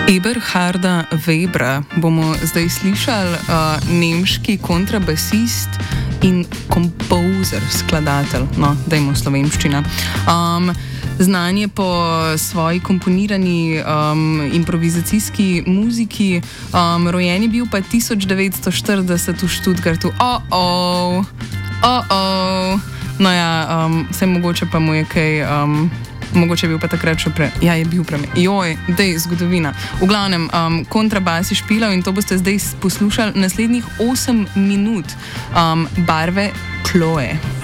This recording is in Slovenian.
Eberharda Webra bomo zdaj slišali, nemški kontrabasist in kompozer, skladatelj, no, dajmo slovenščina. Znan je po svoji komponirani improvizacijski muziki, rojen je bil pa 1940 v Stuttgartu. No ja, vse mogoče pa mu je kaj... Mogoče je bil pa takrat še ja, je bil dej, zgodovina. V glavnem, kontrabas je špilal in to boste zdaj poslušali naslednjih 8 minut. Barve Chloe.